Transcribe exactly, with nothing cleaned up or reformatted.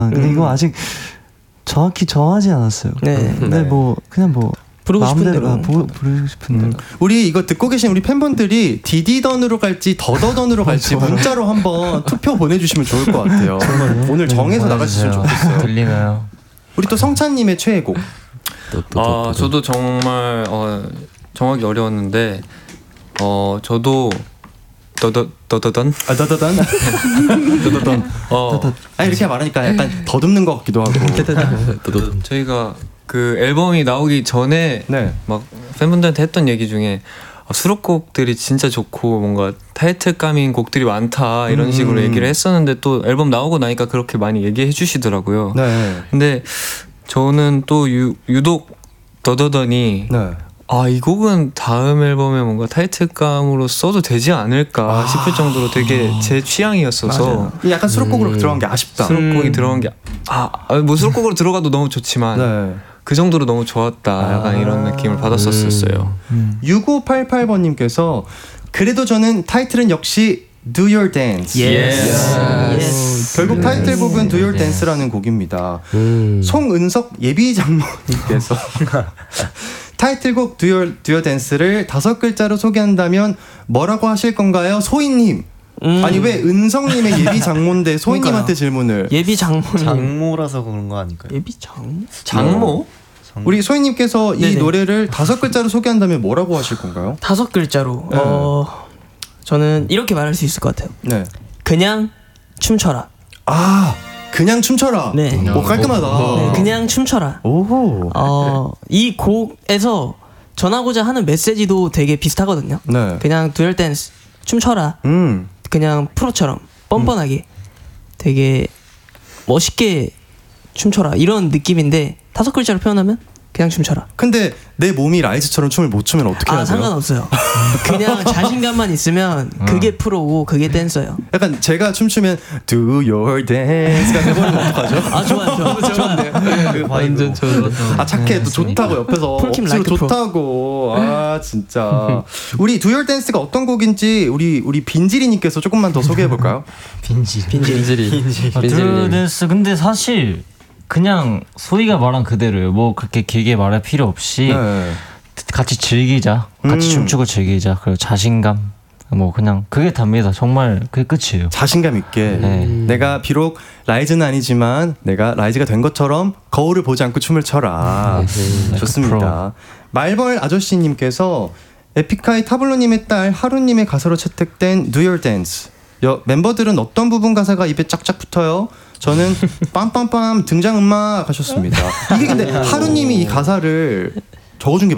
근데 음. 이거 아직 정확히 정하지 않았어요. 네. 근데 네. 뭐 그냥 뭐 부르고 싶은 마음대로, 대로 아, 부, 부르고 싶은 대로. 음. 우리 이거 듣고 계신 우리 팬분들이 디디던으로 갈지 더더던으로 갈지 문자로 한번 투표 보내주시면 좋을 것 같아요. 오늘 정해서 나가주시면 좋겠어요. 들리나요? 우리 또 성찬님의 최애곡. 아 저도 정말 어, 정하기 어려웠는데 어 저도 더더 더더던 아 더더던 더더던 어 아 이렇게 말하니까 약간 더듬는 것 같기도 하고. 저희가 그 앨범이 나오기 전에 네. 막 팬분들한테 했던 얘기 중에 아, 수록곡들이 진짜 좋고 뭔가 타이틀감인 곡들이 많다 이런 음. 식으로 얘기를 했었는데 또 앨범 나오고 나니까 그렇게 많이 얘기해 주시더라고요. 네. 근데 저는 또 유, 유독 더더더니 네. 아, 이 곡은 다음 앨범에 뭔가 타이틀감으로 써도 되지 않을까 아. 싶을 정도로 되게 제 취향이었어서 맞아요. 약간 수록곡으로 음. 들어간 게 아쉽다. 수록곡이 음. 들어간 게 아, 아, 뭐 수록곡으로 들어가도 너무 좋지만 네. 그 정도로 너무 좋았다 약간 아. 이런 느낌을 받았었어요. 육오팔팔 번님께서 그래도 저는 타이틀은 역시 Do Your Dance. Yes. Yes. 결국 타이틀곡은 Do Your Dance라는 곡입니다. 음. 송은석 예비 장모님께서 타이틀곡 Do Your, Do Your Dance를 다섯 글자로 소개한다면 뭐라고 하실 건가요? 소희님. 음. 아니 왜 은성님의 예비 장모인데 소희님한테 질문을. 예비 장모님. 장모라서 그런 거 아닐까요? 예비 장모? 장모? 우리 소희님께서 이 네네. 노래를 다섯 글자로 소개한다면 뭐라고 하실 건가요? 다섯 글자로. 네. 어 저는 이렇게 말할 수 있을 것 같아요. 네. 그냥 춤춰라. 아 그냥 춤춰라. 네. 오 깔끔하다. 네, 그냥 춤춰라. 오. 어, 이 곡에서 전하고자 하는 메시지도 되게 비슷하거든요. 네. 그냥 Do Your Dance 춤춰라. 음. 그냥 프로처럼 뻔뻔하게 되게 멋있게 춤춰라 이런 느낌인데 다섯 글자로 표현하면 그냥 춤춰라. 근데 내 몸이 라이즈처럼 춤을 못 추면 어떻게 아 하세요? 상관없어요. 그냥 자신감만 있으면 그게 프로고 그게 댄서예요. 약간 제가 춤추면 Do Your Dance가 돼버리면 어떡하죠? 아 좋아요, 좋아요. 좋은데. 완전 좋은. 아 착해 또 좋다고 옆에서 폴킴 억지로 라이트 프로. 좋다고. 아 진짜. 우리 Do Your Dance가 어떤 곡인지 우리 우리 빈지리님께서 조금만 더 소개해 볼까요? 빈지 빈지리. 아, 드루댄스 근데 사실 그냥 소희가 말한 그대로예요. 뭐 그렇게 길게 말할 필요 없이 네. 같이 즐기자, 같이 음. 춤추고 즐기자. 그리고 자신감, 뭐 그냥 그게 답니다. 정말 그게 끝이에요. 자신감 있게 네. 내가 비록 라이즈는 아니지만 내가 라이즈가 된 것처럼 거울을 보지 않고 춤을 춰라. 좋습니다. 말벌 아저씨님께서 에픽하이 타블로님의 딸 하루님의 가사로 채택된 Do Your Dance. 여, 멤버들은 어떤 부분 가사가 입에 짝짝 붙어요? 저는 빰빰빰 등장음악 하셨습니다. 이게 근데 하루님이 이 가사를 적어준 게